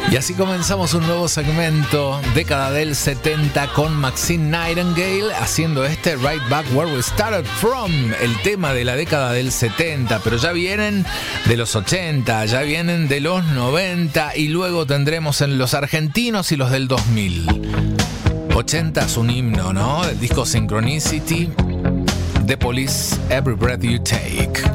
Y así comenzamos un nuevo segmento, década del 70, con Maxine Nightingale haciendo este Right Back Where We Started From, el tema de la década del 70, pero ya vienen de los 80, ya vienen de los 90 y luego tendremos en los argentinos y los del 2000. 80 es un himno, ¿no? Del disco Synchronicity, The Police, Every Breath You Take.